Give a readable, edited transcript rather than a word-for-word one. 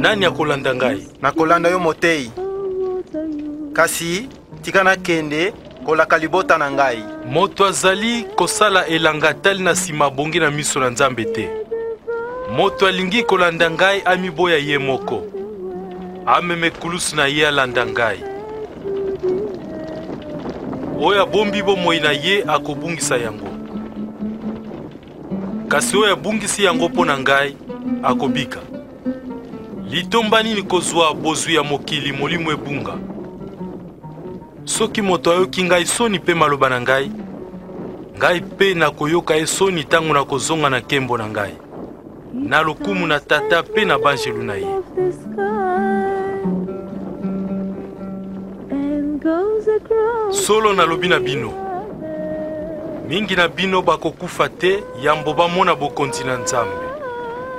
Nani akolanda ngai? Nakolanda yo motei. Kasi tikana kende kolaka libota na ngai. Moto azali kosala elanga tali na sima bongi na miso na Nzambe te. Moto alingi kolanda ngai amiboya ye moko. Ameme kulusu na ye alanda ngai. Oyo abombi bomoi na ye akobungisa yango. Kasi oyo abungisi yango mpo na ngai akobika. Litomba nini kozwa bozwi ya mokili molimo ebunga? Soki moto ayoki ngai soni pe maloba na ngai, ngai pe nakoyoka ye soni tango na kozonga na kembo na ngai, na lokumu na tata pe na banjelu na ye. Solo nalobi na bino, mingi na bino bakokufa te yambo bamona bokonzi na Nzambe.